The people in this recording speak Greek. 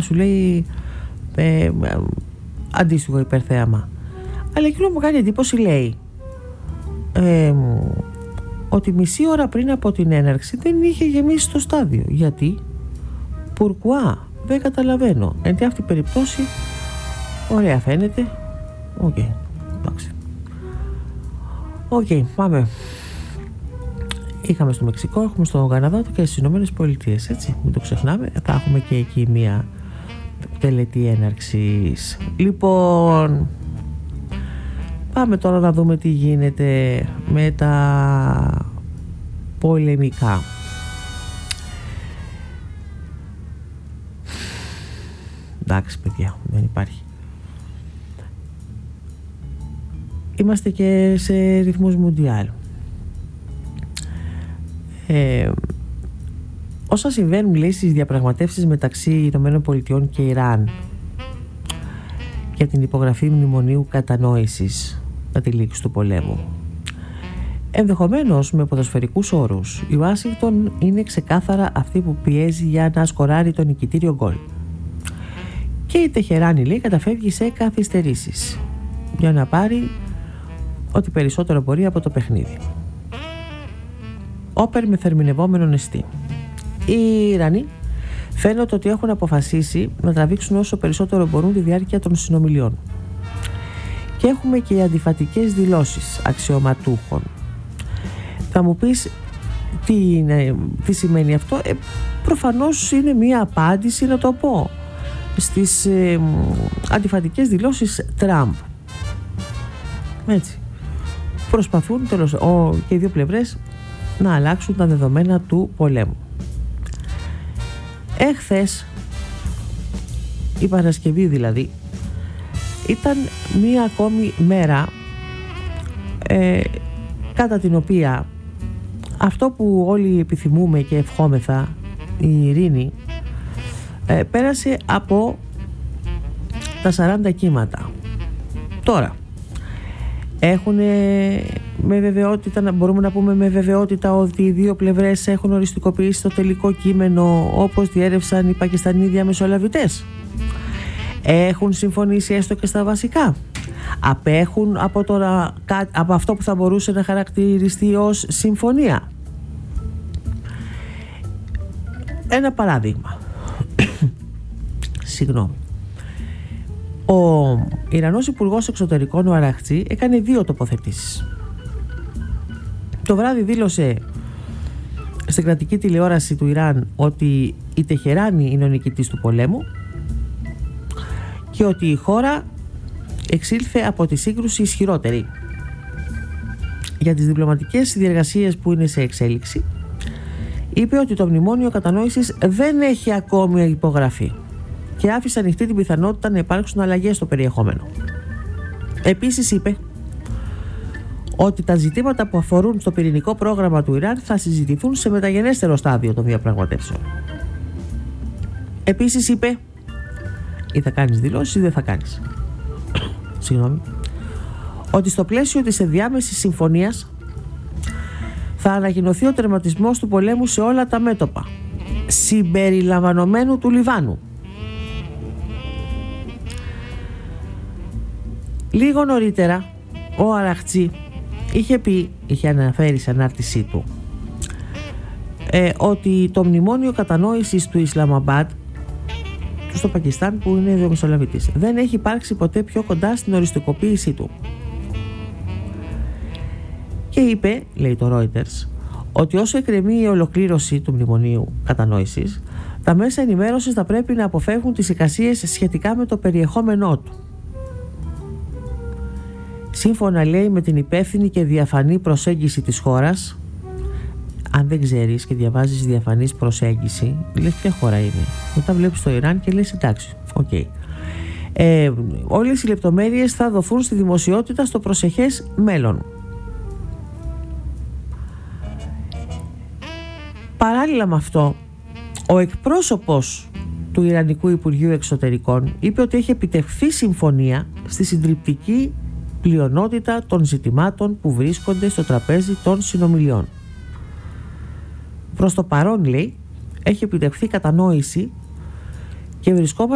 σου λέει αντίστοιχο υπερθέαμα. Αλλά εκείνο μου κάνει εντύπωση, λέει ότι μισή ώρα πριν από την έναρξη δεν είχε γεμίσει το στάδιο. Γιατί? Πουρκουά, δεν καταλαβαίνω. Εν τη αυτή περιπτώσει, ωραία φαίνεται. Οκ, εντάξει. Οκ, πάμε. Είχαμε στο Μεξικό, έχουμε στον Καναδά και στις Ηνωμένες Πολιτείες, έτσι, μην το ξεχνάμε. Θα έχουμε και εκεί μια τελετή έναρξης. Λοιπόν, πάμε τώρα να δούμε τι γίνεται με τα πολεμικά. Εντάξει παιδιά, δεν υπάρχει. Είμαστε και σε ρυθμούς μουντιάλ. Όσα συμβαίνουν, λέει, στις διαπραγματεύσεις μεταξύ Ηνωμένων Πολιτειών και Ιράν για την υπογραφή μνημονίου κατανόησης με τη λήξη του πολέμου, ενδεχομένως με ποδοσφαιρικούς όρους, η Ουάσιγκτον είναι ξεκάθαρα αυτή που πιέζει για να σκοράρει το νικητήριο γκολ. Και η Τεχεράνη, λέει, καταφεύγει σε καθυστερήσεις για να πάρει ό,τι περισσότερο μπορεί από το παιχνίδι. Όπερ με θερμινευόμενο νεστή. Οι Ιρανοί φαίνεται ότι έχουν αποφασίσει να τραβήξουν όσο περισσότερο μπορούν τη διάρκεια των συνομιλιών. Και έχουμε και αντιφατικές δηλώσεις αξιωματούχων. Θα μου πεις τι σημαίνει αυτό? Προφανώς είναι μία απάντηση, να το πω, στις αντιφατικές δηλώσεις Τραμπ. Έτσι. Προσπαθούν και οι δύο πλευρές να αλλάξουν τα δεδομένα του πολέμου. Εχθές, η Παρασκευή δηλαδή, ήταν μία ακόμη μέρα κατά την οποία αυτό που όλοι επιθυμούμε και ευχόμεθα, η ειρήνη, πέρασε από τα 40 κύματα. Τώρα έχουν με βεβαιότητα, μπορούμε να πούμε με βεβαιότητα ότι οι δύο πλευρές έχουν οριστικοποιήσει το τελικό κείμενο όπως διέρευσαν οι Πακιστανοί διαμεσολαβητές? Έχουν συμφωνήσει έστω και στα βασικά? Απέχουν από αυτό που θα μπορούσε να χαρακτηριστεί ως συμφωνία? Ένα παράδειγμα. Συγγνώμη. Ο Ιρανός Υπουργός Εξωτερικών, ο Αραχτζή, έκανε δύο τοποθετήσεις. Το βράδυ δήλωσε στην κρατική τηλεόραση του Ιράν ότι η Τεχεράνη είναι ο νικητής του πολέμου και ότι η χώρα εξήλθε από τη σύγκρουση ισχυρότερη. Για τις διπλωματικές διεργασίες που είναι σε εξέλιξη, είπε ότι το μνημόνιο κατανόησης δεν έχει ακόμη υπογραφεί και άφησε ανοιχτή την πιθανότητα να υπάρξουν αλλαγές στο περιεχόμενο. Επίσης είπε ότι τα ζητήματα που αφορούν στο πυρηνικό πρόγραμμα του Ιράν θα συζητηθούν σε μεταγενέστερο στάδιο των διαπραγματεύσεων. Επίσης είπε, ή θα κάνεις δηλώσεις ή δεν θα κάνεις, ότι στο πλαίσιο της ενδιάμεσης συμφωνίας θα ανακοινωθεί ο τερματισμός του πολέμου σε όλα τα μέτωπα, συμπεριλαμβανομένου του Λιβάνου. Λίγο νωρίτερα ο Αραχτζή είχε αναφέρει σε ανάρτησή του ότι το μνημόνιο κατανόησης του Ισλαμαμπάντ στο Πακιστάν, που είναι διαμεσολαβητής, δεν έχει υπάρξει ποτέ πιο κοντά στην οριστικοποίησή του. Και είπε, λέει το Reuters, ότι όσο εκκρεμεί η ολοκλήρωση του μνημονίου κατανόησης, τα μέσα ενημέρωσης θα πρέπει να αποφεύγουν τις εικασίες σχετικά με το περιεχόμενό του. Σύμφωνα, λέει, με την υπεύθυνη και διαφανή προσέγγιση της χώρας, αν δεν ξέρεις και διαβάζεις διαφανής προσέγγιση, λες ποια χώρα είναι. Μετά βλέπεις το Ιράν και λες εντάξει, οκ. Όλες οι λεπτομέρειες θα δοθούν στη δημοσιότητα στο προσεχές μέλλον. Παράλληλα με αυτό, ο εκπρόσωπος του Ιρανικού Υπουργείου Εξωτερικών είπε ότι έχει επιτευχθεί συμφωνία στη συντριπτική πλειονότητα των ζητημάτων που βρίσκονται στο τραπέζι των συνομιλιών. Προς το παρόν, λέει, έχει επιτευχθεί κατανόηση και βρισκόμαστε